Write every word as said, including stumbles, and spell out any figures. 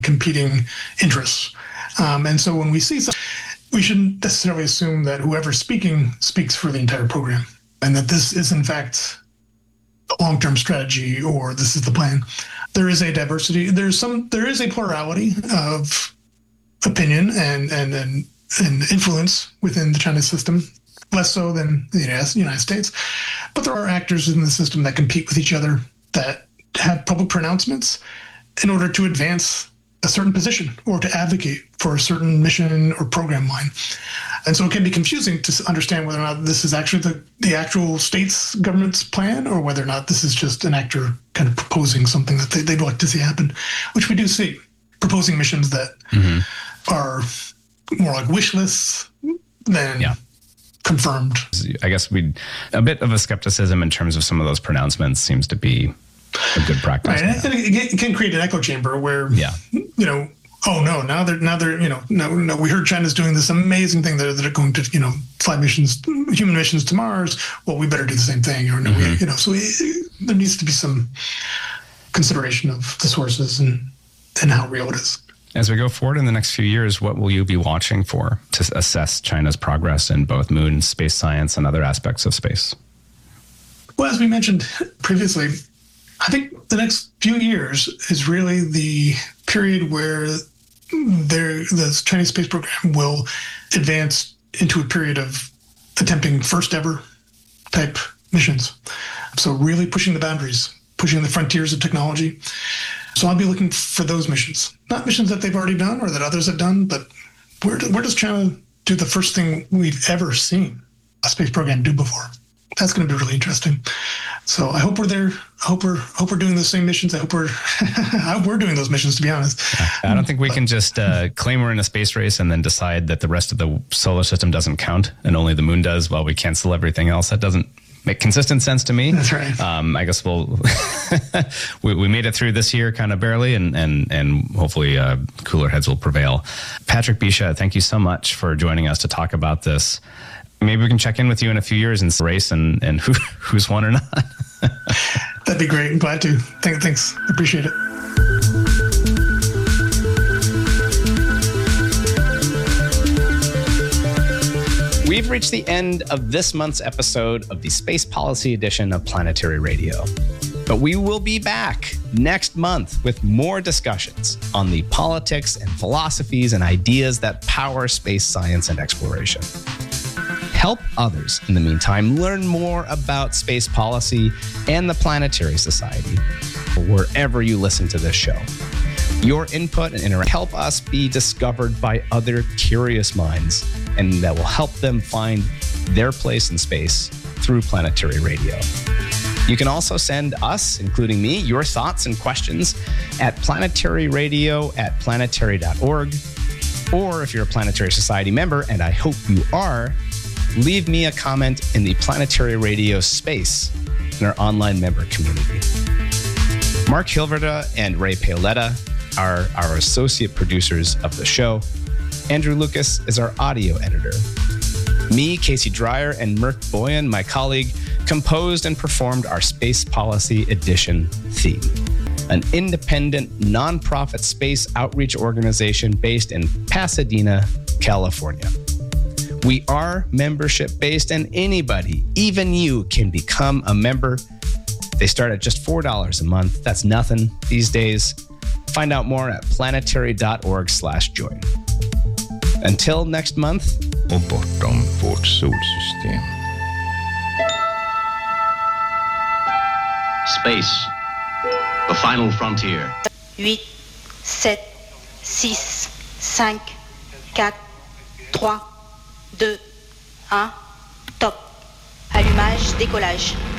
competing interests. Um, and so when we see something, we shouldn't necessarily assume that whoever's speaking speaks for the entire program and that this is, in fact, the long-term strategy or this is the plan. There is a diversity. There's some. There is a plurality of opinion and and and, and influence within the China system, less so than the United States. But there are actors in the system that compete with each other, that have public pronouncements in order to advance a certain position or to advocate for a certain mission or program line. And so it can be confusing to understand whether or not this is actually the, the actual state's government's plan or whether or not this is just an actor kind of proposing something that they, they'd like to see happen, which we do see, proposing missions that mm-hmm. are more like wish lists than yeah. confirmed. I guess we a bit of a skepticism in terms of some of those pronouncements seems to be a good practice. Right. And it can create an echo chamber where, yeah. you know, oh no, now they're, now they're, you know, no, no, we heard China's doing this amazing thing that they're going to, you know, fly missions, human missions to Mars. Well, we better do the same thing, or no, mm-hmm. we, you know, so we, there needs to be some consideration of the sources and, and how real it is. As we go forward in the next few years, what will you be watching for to assess China's progress in both moon, space science, and other aspects of space? Well, as we mentioned previously, I think the next few years is really the period where there, the Chinese space program will advance into a period of attempting first ever type missions. So really pushing the boundaries, pushing the frontiers of technology. So I'll be looking for those missions, not missions that they've already done or that others have done, but where, where does China do the first thing we've ever seen a space program do before? That's going to be really interesting. So I hope we're there. I hope we're hope we're doing the same missions. I hope we're I hope we're doing those missions, to be honest. I don't think we but, can just uh, claim we're in a space race and then decide that the rest of the solar system doesn't count and only the moon does while we cancel everything else. That doesn't make consistent sense to me. That's right. Um, I guess we'll we, we made it through this year kind of barely, and and and hopefully uh, cooler heads will prevail. Patrick Bisha, thank you so much for joining us to talk about this. Maybe we can check in with you in a few years and race and, and who who's won or not. That'd be great. I'm glad to. Thank, thanks. Appreciate it. We've reached the end of this month's episode of the Space Policy Edition of Planetary Radio. But we will be back next month with more discussions on the politics and philosophies and ideas that power space science and exploration. Help others, in the meantime, learn more about space policy and the Planetary Society, wherever you listen to this show. Your input and interaction help us be discovered by other curious minds, and that will help them find their place in space through Planetary Radio. You can also send us, including me, your thoughts and questions at planetaryradio at planetary dot org. Or if you're a Planetary Society member, and I hope you are, leave me a comment in the Planetary Radio space in our online member community. Mark Hilverda and Ray Paoletta are our associate producers of the show. Andrew Lucas is our audio editor. Me, Casey Dreyer, and Mert Boyan, my colleague, composed and performed our Space Policy Edition theme, an independent, nonprofit space outreach organization based in Pasadena, California. We are membership-based, and anybody, even you, can become a member. They start at just four dollars a month. That's nothing these days. Find out more at planetary dot org slash join. Until next month. Och bortom vårt solsystem. Space. The final frontier. eight, seven, six, five, four, three, deux, un, top. Allumage, décollage.